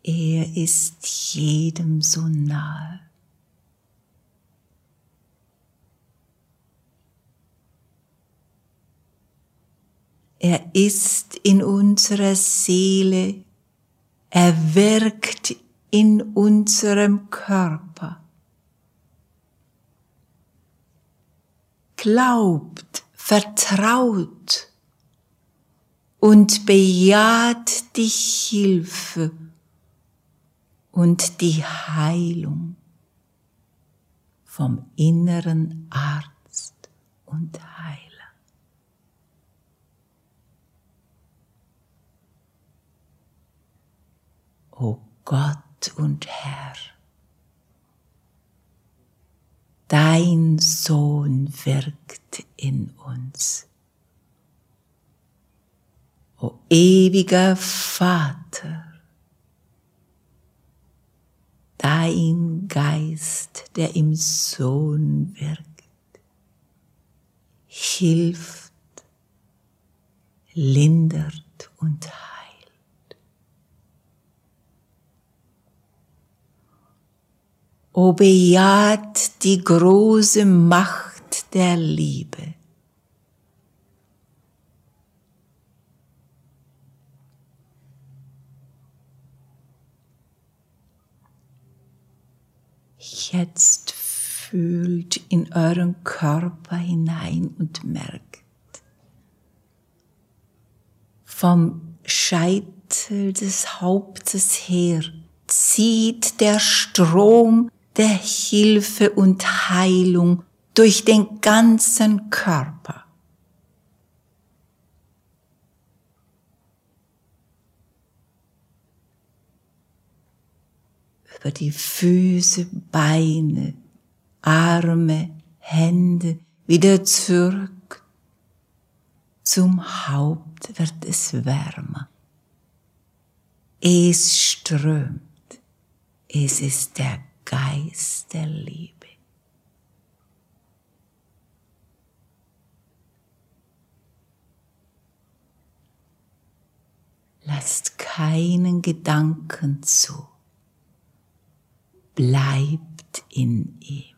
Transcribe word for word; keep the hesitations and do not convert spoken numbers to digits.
Er ist jedem so nahe. Er ist in unserer Seele, er wirkt in unserem Körper. Glaubt, vertraut und bejaht die Hilfe und die Heilung vom inneren Arzt und Heiler. O Gott und Herr, dein Sohn wirkt in uns. O ewiger Vater, dein Geist, der im Sohn wirkt, hilft, lindert und heilt. O bejaht die große Macht der Liebe. Jetzt fühlt in euren Körper hinein und merkt, vom Scheitel des Hauptes her zieht der Strom der Hilfe und Heilung durch den ganzen Körper. Über die Füße, Beine, Arme, Hände, wieder zurück. Zum Haupt wird es wärmer. Es strömt. Es ist der Geist der Liebe. Lasst keinen Gedanken zu. Bleibt in ihm.